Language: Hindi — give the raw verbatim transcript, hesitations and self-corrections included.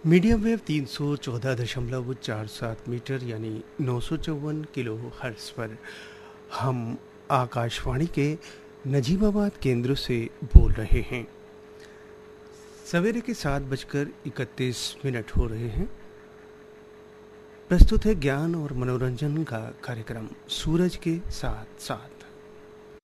मीडियम वेव तीन सौ चौदह दशमलव चार सात मीटर यानी नौ सौ चौवन किलो हर्ट्ज पर हम आकाशवाणी के नजीबाबाद केंद्र से बोल रहे हैं। सवेरे के सात बजकर इकतीस मिनट हो रहे हैं। प्रस्तुत है ज्ञान और मनोरंजन का कार्यक्रम सूरज के साथ साथ।